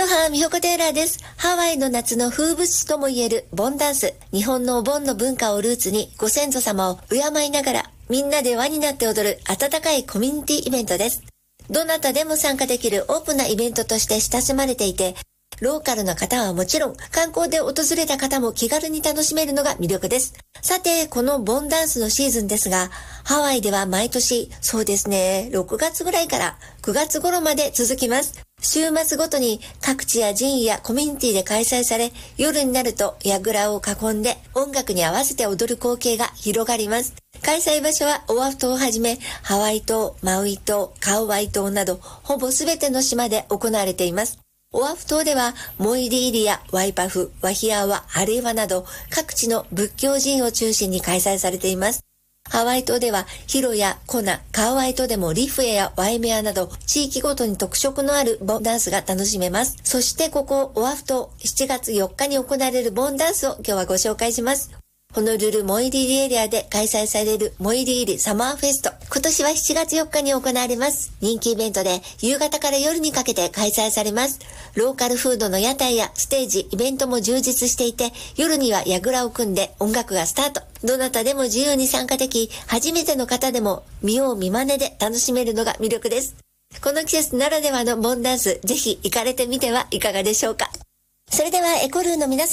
ロハ、みほこテーラーです。ハワイの夏の風物詩ともいえるボンダンス。日本のお盆の文化をルーツにご先祖様を敬いながらみんなで輪になって踊る温かいコミュニティイベントです。どなたでも参加できるオープンなイベントとして親しまれていて、ローカルな方はもちろん観光で訪れた方も気軽に楽しめるのが魅力です。さて、このボンダンスのシーズンですが、ハワイでは毎年、そうですね、6月ぐらいから9月頃まで続きます。週末ごとに各地や寺院やコミュニティで開催され、夜になると櫓を囲んで音楽に合わせて踊る光景が広がります。開催場所はオアフ島をはじめ、ハワイ島、マウイ島、カウアイ島など、ほぼすべての島で行われています。オアフ島ではモイリーリやワイパフ、ワヒアワ、ハレイワなど各地の仏教寺院を中心に開催されています。ハワイ島ではヒロやコナ、カウアイ島でもリフエやワイメアなど地域ごとに特色のあるボンダンスが楽しめます。そしてここオアフ島7月4日に行われるボンダンスを今日はご紹介します。ホノルルモイリーリエリアで開催されるモイリーリサマーフェスト。今年は7月4日に行われます。人気イベントで夕方から夜にかけて開催されます。ローカルフードの屋台やステージ、イベントも充実していて、夜には櫓を組んで音楽がスタート。どなたでも自由に参加でき、初めての方でも見よう見まねで楽しめるのが魅力です。この季節ならではのボンダンス、ぜひ行かれてみてはいかがでしょうか。それではエコルーの皆さん、